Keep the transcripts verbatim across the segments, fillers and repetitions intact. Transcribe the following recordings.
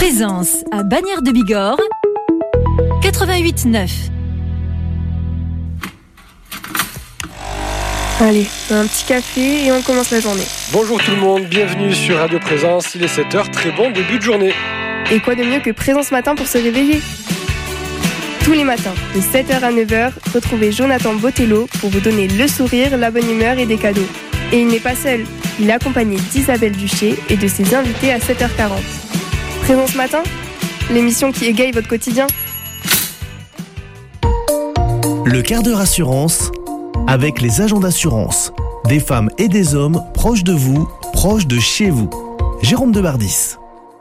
Présence à Bagnères de Bigorre, quatre-vingt-huit neuf. Allez, un petit café et on commence la journée. Bonjour tout le monde, bienvenue sur Radio Présence, il est sept heures, très bon début de journée. Et quoi de mieux que Présence Matin pour se réveiller ? Tous les matins, de sept heures à neuf heures, retrouvez Jonathan Botello pour vous donner le sourire, la bonne humeur et des cadeaux. Et il n'est pas seul, il est accompagné d'Isabelle Duché et de ses invités à sept heures quarante. Présence Matin, l'émission qui égaye votre quotidien. Le quart d'heure assurance, avec les agents d'assurance, des femmes et des hommes proches de vous, proches de chez vous. Jérôme Debardis.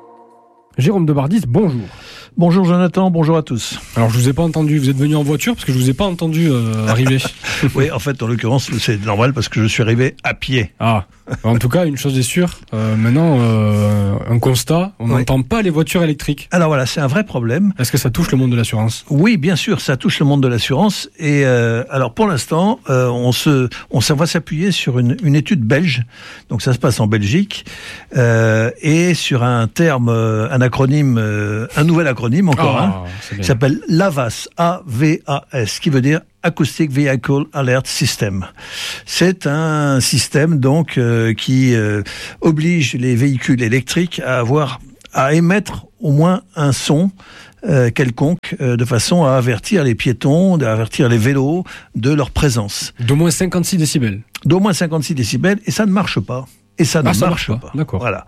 Jérôme Debardis, bonjour. Bonjour Jonathan, bonjour à tous. Alors je vous ai pas entendu, vous êtes venu en voiture parce que je vous ai pas entendu euh, arriver. Oui, en fait, en l'occurrence, c'est normal parce que je suis arrivé à pied. Ah, en tout cas, une chose est sûre, euh, maintenant, euh, un constat, on n'entend oui. pas les voitures électriques. Alors voilà, c'est un vrai problème. Est-ce que ça touche le monde de l'assurance ? Oui, bien sûr, ça touche le monde de l'assurance. Et euh, alors pour l'instant, euh, on se, on va s'appuyer sur une, une étude belge. Donc ça se passe en Belgique euh, et sur un terme, un acronyme, euh, un nouvel acronyme encore, oh, hein, qui s'appelle l'AVAS, A V A S, qui veut dire Acoustic Vehicle Alert System. C'est un système donc euh, qui euh, oblige les véhicules électriques à avoir à émettre au moins un son euh, quelconque euh, de façon à avertir les piétons, à avertir les vélos de leur présence. D'au moins cinquante-six décibels. D'au moins cinquante-six décibels et ça ne marche pas. Et ça ne ah, ça marche, marche pas. pas. D'accord. Voilà.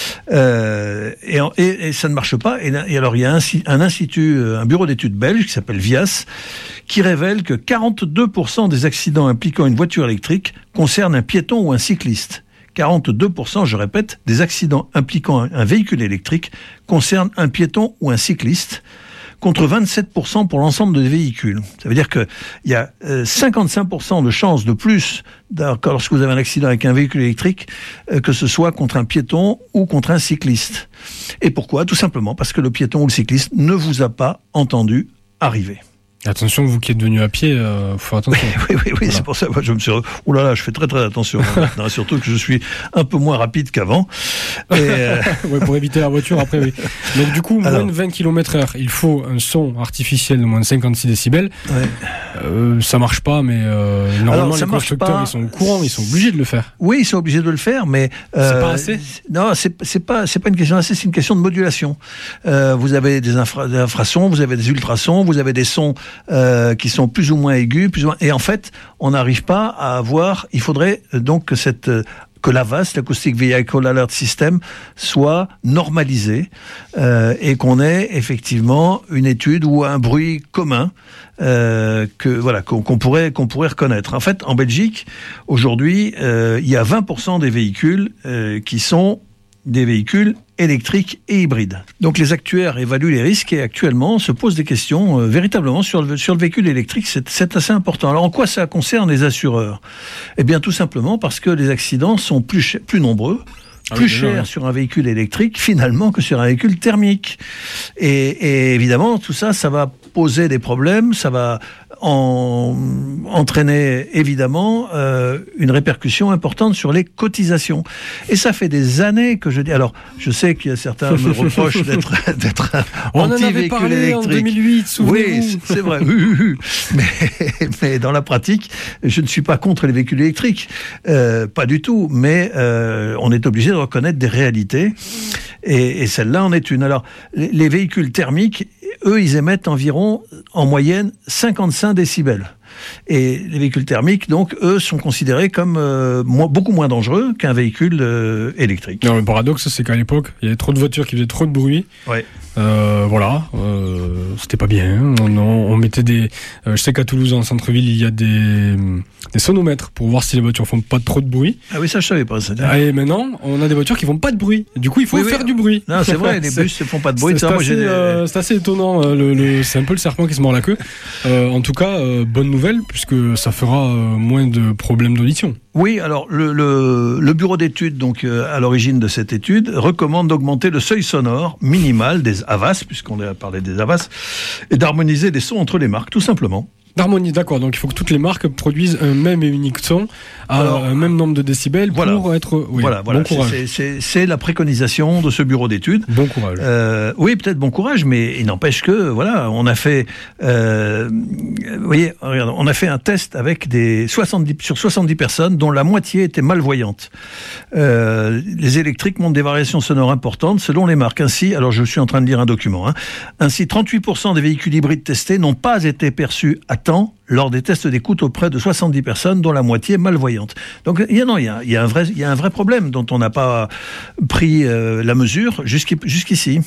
Euh, et, et, et ça ne marche pas. Et, et alors, il y a un, un institut, un bureau d'études belge qui s'appelle Vias, qui révèle que quarante-deux pour cent des accidents impliquant une voiture électrique concernent un piéton ou un cycliste. quarante-deux pour cent, je répète, des accidents impliquant un, un véhicule électrique concernent un piéton ou un cycliste, contre vingt-sept pour cent pour l'ensemble des véhicules. Ça veut dire qu'il y a euh, cinquante-cinq pour cent de chances de plus lorsque vous avez un accident avec un véhicule électrique, euh, que ce soit contre un piéton ou contre un cycliste. Et pourquoi ? Tout simplement parce que le piéton ou le cycliste ne vous a pas entendu arriver. Attention, vous qui êtes venu à pied, euh, faut faire attention. Oui, oui, oui, oui voilà. C'est pour ça que je me suis... Ouh là là, je fais très très attention. Non, surtout que je suis un peu moins rapide qu'avant. Et euh... ouais, pour éviter la voiture, après, oui. Donc du coup, Alors... moins de vingt kilomètres heure, il faut un son artificiel de moins de cinquante-six décibels. Ouais. Euh, ça marche pas, mais euh, normalement, Alors, les constructeurs, ils sont au courant, ils sont obligés de le faire. Oui, ils sont obligés de le faire, mais... Euh, c'est pas assez ? Non, c'est, c'est, pas, c'est pas une question assez, c'est une question de modulation. Euh, vous avez des, infra, des infrasons, vous avez des ultrasons, vous avez des sons... Euh, qui sont plus ou moins aigus, plus ou moins... et en fait, on n'arrive pas à avoir... Il faudrait donc que cette que l'AVAS, l'Acoustic Vehicle Alert System, soit normalisé euh, et qu'on ait effectivement une étude ou un bruit commun euh, que voilà qu'on, qu'on pourrait qu'on pourrait reconnaître. En fait, en Belgique, aujourd'hui, euh, il y a vingt pour cent des véhicules euh, qui sont des véhicules électriques et hybrides. Donc les actuaires évaluent les risques et actuellement se posent des questions euh, véritablement sur le, sur le véhicule électrique. C'est, c'est assez important. Alors en quoi ça concerne les assureurs ? Eh bien tout simplement parce que les accidents sont plus, plus nombreux, ah plus oui, cher oui. sur un véhicule électrique finalement que sur un véhicule thermique. Et, et évidemment, tout ça, ça va poser des problèmes, ça va en, entraîner évidemment euh, une répercussion importante sur les cotisations. Et ça fait des années que je dis... Alors, je sais qu'il y a certains me reprochent d'être, d'être On anti-véhicule en avait parlé électrique. En deux mille huit, souvenez-vous. Oui, c'est vrai. mais, mais dans la pratique, je ne suis pas contre les véhicules électriques. Euh, pas du tout. Mais euh, on est obligé de reconnaître des réalités. Et, et celle-là en est une. Alors, les, les véhicules thermiques, eux, ils émettent environ, en moyenne, cinquante-cinq décibels. Et les véhicules thermiques, donc, eux, sont considérés comme euh, moins, beaucoup moins dangereux qu'un véhicule euh, électrique. Non, le paradoxe, c'est qu'à l'époque, il y avait trop de voitures qui faisaient trop de bruit. Ouais. Euh, voilà, euh, c'était pas bien. On, on, on mettait des. Euh, je sais qu'à Toulouse, en centre-ville, il y a des, des sonomètres pour voir si les voitures font pas trop de bruit. Ah oui, ça je savais pas. Ça. Et maintenant, on a des voitures qui font pas de bruit. Du coup, il faut oui, faire oui. du bruit. Non, c'est vrai, les bus ne font pas de bruit. C'est, ça, c'est, moi, assez, j'ai des... euh, c'est assez étonnant. Le, le, c'est un peu le serpent qui se mord la queue. Euh, en tout cas, euh, bonne nouvelle puisque ça fera euh, moins de problèmes d'audition. Oui, alors le, le, le bureau d'études, donc euh, à l'origine de cette étude, recommande d'augmenter le seuil sonore minimal des AVAS, puisqu'on a parlé des AVAS, et d'harmoniser les sons entre les marques, tout simplement. D'harmonie, d'accord. Donc il faut que toutes les marques produisent un même et unique son à Alors, un même nombre de décibels voilà. pour être. Oui, voilà, voilà. Bon courage. C'est, c'est, c'est la préconisation de ce bureau d'études. Bon courage. Euh, oui, peut-être bon courage, mais il n'empêche que voilà, on a fait, euh, vous voyez, regarde, on a fait un test avec des soixante-dix sur soixante-dix personnes, dont la moitié était malvoyante. Euh, les électriques montrent des variations sonores importantes selon les marques. Ainsi, alors je suis en train de lire un document. Hein, ainsi, trente-huit pour cent des véhicules hybrides testés n'ont pas été perçus à temps lors des tests d'écoute auprès de soixante-dix personnes, dont la moitié malvoyante. Donc il y a, non, il y a, il y a un vrai, il y a un vrai problème dont on n'a pas pris euh, la mesure jusqu'i, jusqu'ici.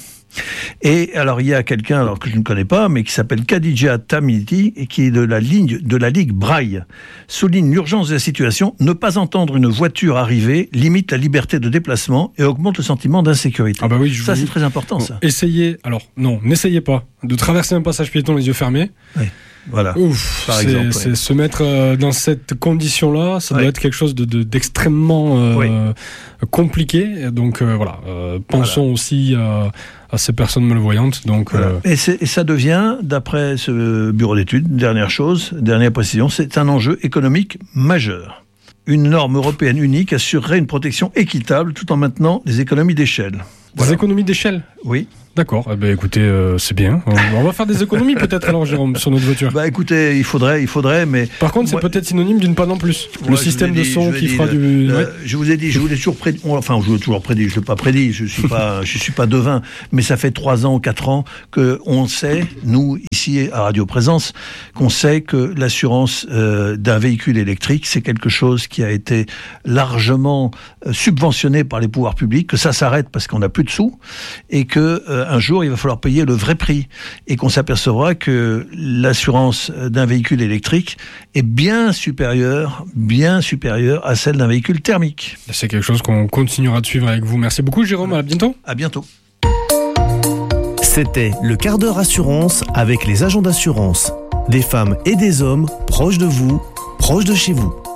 Et alors il y a quelqu'un alors que je ne connais pas, mais qui s'appelle Khadija Tamiti et qui est de la ligne de la Ligue Braille, souligne l'urgence de la situation. Ne pas entendre une voiture arriver limite la liberté de déplacement et augmente le sentiment d'insécurité. Ah bah oui, je ça vous... c'est très important. Bon, ça. Essayez, alors non, n'essayez pas de traverser un passage piéton les yeux fermés. Oui. Voilà. Ouf, par c'est, exemple, c'est ouais. se mettre euh, dans cette condition-là, ça ouais. doit être quelque chose de, de, d'extrêmement euh, oui. compliqué. Donc euh, voilà, euh, pensons voilà. aussi euh, à ces personnes malvoyantes. Donc, voilà. euh... et, c'est, et ça devient, d'après ce bureau d'études, dernière chose, dernière précision, c'est un enjeu économique majeur. Une norme européenne unique assurerait une protection équitable tout en maintenant les économies d'échelle. Voilà. Des économies d'échelle ? Oui. D'accord, eh ben, écoutez, euh, c'est bien. On, on va faire des économies peut-être alors, Jérôme, sur notre voiture. Bah écoutez, il faudrait, il faudrait, mais... Par contre, moi, c'est peut-être synonyme d'une panne en plus. Le système de dit, son qui dit, fera le, du... Le, ouais. Je vous ai dit, je vous l'ai toujours prédit, enfin je vous l'ai toujours prédit, je ne l'ai pas prédit, je ne suis pas, je suis pas devin, mais ça fait trois ans ou quatre ans qu'on sait, nous, ici à Radio Présence, qu'on sait que l'assurance euh, d'un véhicule électrique, c'est quelque chose qui a été largement euh, subventionné par les pouvoirs publics, que ça s'arrête parce qu'on n'a plus de sous, et que euh, un jour, il va falloir payer le vrai prix et qu'on s'apercevra que l'assurance d'un véhicule électrique est bien supérieure, bien supérieure à celle d'un véhicule thermique. C'est quelque chose qu'on continuera de suivre avec vous. Merci beaucoup, Jérôme. À bientôt. À bientôt. C'était le quart d'heure assurance avec les agents d'assurance. Des femmes et des hommes proches de vous, proches de chez vous.